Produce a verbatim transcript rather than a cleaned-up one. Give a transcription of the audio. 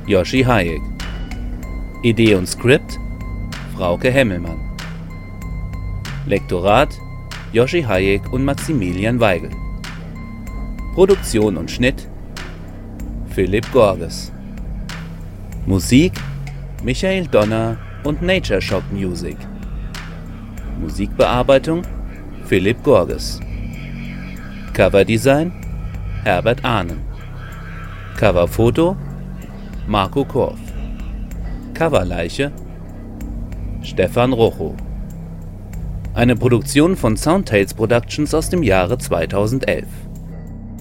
Yoshi Hayek. Idee und Skript Frauke Hemmelmann. Lektorat Yoshi Hayek und Maximilian Weigel. Produktion und Schnitt Philipp Gorges. Musik Michael Donner und Nature Shock Music. Musikbearbeitung Philipp Gorges. Coverdesign Herbert Ahnen. Coverfoto Marco Korf. Coverleiche Stefan Rochow. Eine Produktion von Soundtales Productions aus dem Jahre zweitausendelf.